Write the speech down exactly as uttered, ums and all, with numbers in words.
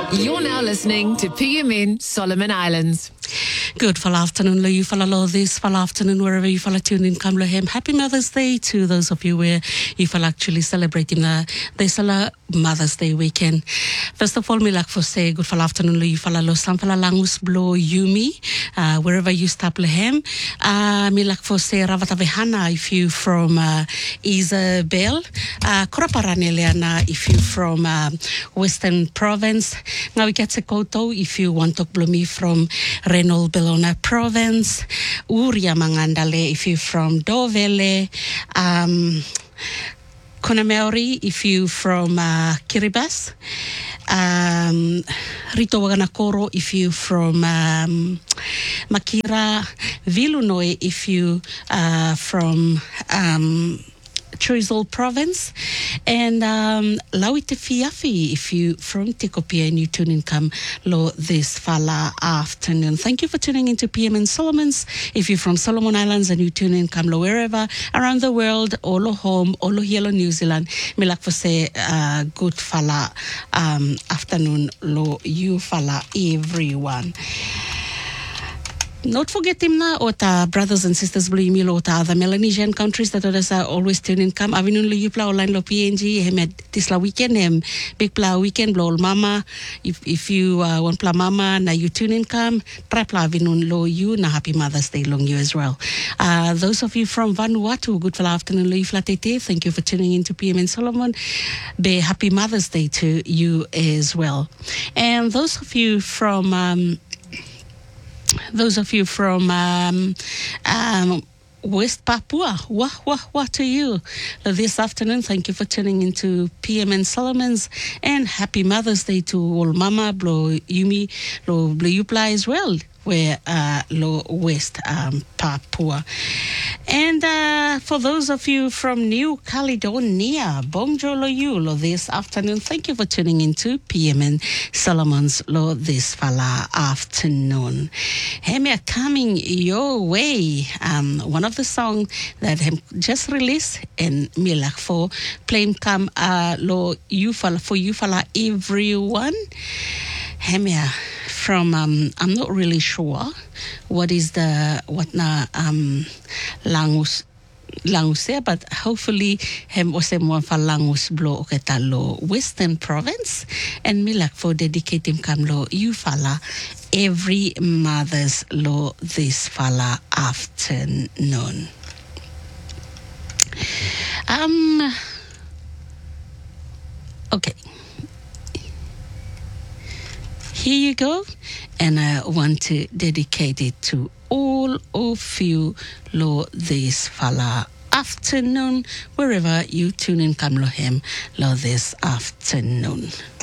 You're now listening to P M N Solomon Islands. Good fall afternoon, lo you follow this fall afternoon wherever you follow tune in, come lohem. Happy Mother's Day to those of you where you follow actually celebrating uh, this uh, Mother's Day weekend. First of all, me like for say good fall afternoon, lo you follow lo samfala langus blo yumi uh, wherever you stop lohem. Uh, me like for say ravatavehana if you from uh, Isabel, uh, Koraparane Leana if you from uh, Western Province. Now we get to Koto if you want to blow me from Renol Bellona Province, Uria Mangandale if you from Dovele, um, Konameori if you from uh, Kiribati, um, Rito Waganakoro if you from um, Makira, Vilunoi if you uh, from um, Choiseul Province, and um, Lauite Fiafi if you from Tikopia and you tune in come lo this fala afternoon. Thank you for tuning into P M N Solomons. If you're from Solomon Islands and you tune in come lo wherever around the world, olo home, olo hielo New Zealand, me like for say uh, good fala um, afternoon lo you fala everyone. Not forget him na o ta brothers and sisters blo imi lo ta other Melanesian countries that others are always tuning come avinun lo yupla online lo P N G hem tisla weekend hem big pla weekend blo ol mama if if you uh, want pla mama na you tune in come try pla avinun lo you na happy Mother's Day long you as well. Uh, those of you from Vanuatu, good fala afternoon lo yufla tete. Thank you for tuning into P M N Solomon. Be happy Mother's Day to you as well. And those of you from um, Those of you from um, um, West Papua, wah, wah, wah to you. This afternoon, thank you for tuning into P M N Solomons, and happy Mother's Day to all Mama, Blo Yumi, Lo Blo Yupla as well, where uh, Lo West um, Papua. And uh, for those of you from New Caledonia, bonjour lo you lo this afternoon. Thank you for tuning into P M N Solomons lo this fala afternoon. Hemia coming your way. Um, one of the songs that hem just released and me like for playing come uh, lo you fala for you fala everyone. Hemia from um, I'm not really sure what is the what na um langus langus there, but hopefully hem ose mo fa langus blo oketa lo Western Province, and me like for dedicate him kam lo you fala every Mother's lo this fala afternoon. Um okay. Here you go, and I want to dedicate it to all of you lo this fala afternoon, wherever you tune in come lo hem lo this afternoon.